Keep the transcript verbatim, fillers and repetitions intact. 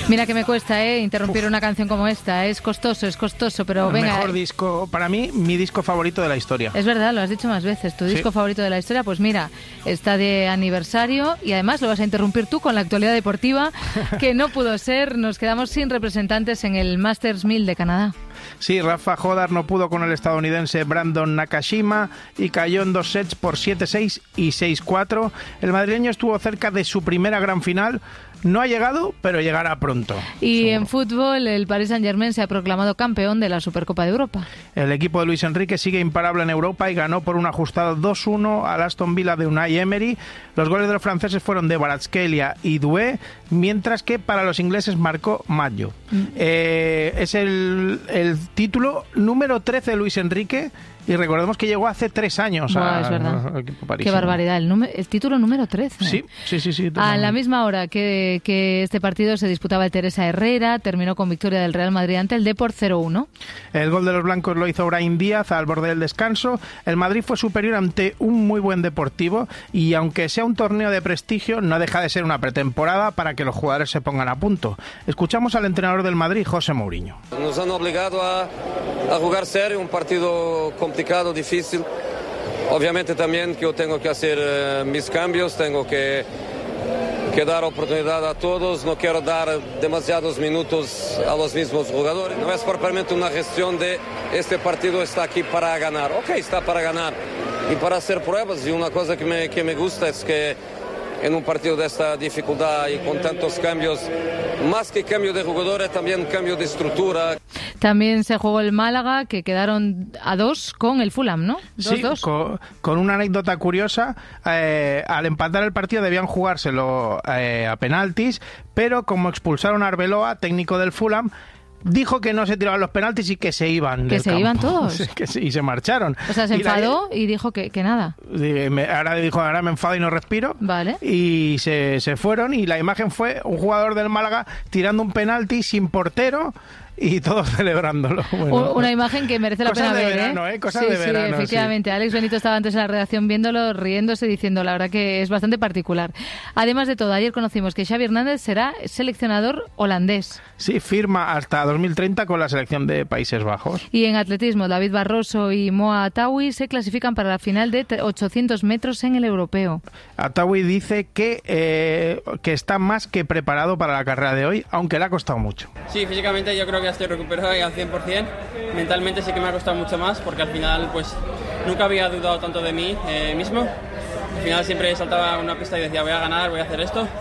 Mira que me cuesta, ¿eh? Interrumpir Uf. una canción como esta. Es costoso, es costoso, pero el venga. Mejor disco, para mí, mi disco favorito de la historia. Es verdad, lo has dicho más veces. Tu disco sí. favorito de la historia, pues mira, está de aniversario y además lo vas a interrumpir tú con la actualidad deportiva, que no pudo ser. Nos quedamos sin representantes en el Masters mil de Canadá. Sí, Rafa Jodar no pudo con el estadounidense Brandon Nakashima y cayó en dos sets por siete seis y seis cuatro. El madrileño estuvo cerca de su primera gran final. No ha llegado, pero llegará pronto. Y seguro. En fútbol, el Paris Saint-Germain se ha proclamado campeón de la Supercopa de Europa. El equipo de Luis Enrique sigue imparable en Europa y ganó por un ajustado dos uno al Aston Villa de Unai Emery. Los goles de los franceses fueron de Kvaratskhelia y Doué, mientras que para los ingleses marcó Maggio. Mm. Eh, es el, el título número trece de Luis Enrique. Y recordemos que llegó hace tres años Buah, a, es verdad. al equipo parisino. Qué barbaridad, el, número, el título número trece. Sí, sí, sí. sí a la misma hora que, que este partido se disputaba el Teresa Herrera, terminó con victoria del Real Madrid ante el Depor cero uno. El gol de los blancos lo hizo Brahim Díaz al borde del descanso. El Madrid fue superior ante un muy buen Deportivo y aunque sea un torneo de prestigio, no deja de ser una pretemporada para que los jugadores se pongan a punto. Escuchamos al entrenador del Madrid, José Mourinho. Nos han obligado a, a jugar serio, un partido complicado, difícil. Obviamente también que yo tengo que hacer uh, mis cambios, tengo que, que dar oportunidad a todos, no quiero dar demasiados minutos a los mismos jugadores. No es propiamente una gestión de este partido está aquí para ganar. Ok, está para ganar y para hacer pruebas. Y una cosa que me, que me gusta es que en un partido de esta dificultad y con tantos cambios, más que cambio de jugadores, también cambio de estructura. También se jugó el Málaga, que quedaron a dos con el Fulham, ¿no? Dos, sí, dos. Con, con una anécdota curiosa, eh, al empatar el partido debían jugárselo eh, a penaltis, pero como expulsaron a Arbeloa, técnico del Fulham, dijo que no se tiraban los penaltis y que se iban que del se campo. iban todos Sí, que sí, y se marcharon. O sea, se y enfadó la... y dijo que, que nada. Ahora dijo, ahora me enfado y no respiro. Vale. Y se, se fueron y la imagen fue un jugador del Málaga tirando un penalti sin portero y todos celebrándolo. Bueno, una imagen que merece la pena de ver, verano, ¿eh? Cosas sí, de verano, sí, efectivamente. Sí. Alex Benito estaba antes en la redacción viéndolo, riéndose, diciendo la verdad que es bastante particular. Además de todo, ayer conocimos que Xavi Hernández será seleccionador holandés. Sí, firma hasta dos mil treinta con la selección de Países Bajos. Y en atletismo, David Barroso y Moa Atawi se clasifican para la final de ochocientos metros en el europeo. Atawi dice que, eh, que está más que preparado para la carrera de hoy, aunque le ha costado mucho. Sí, físicamente yo creo que ya estoy recuperado y al cien por ciento. Mentalmente sí que me ha costado mucho más porque al final pues nunca había dudado tanto de mí eh, mismo. Al final siempre saltaba una pista y decía voy a ganar, voy a hacer esto.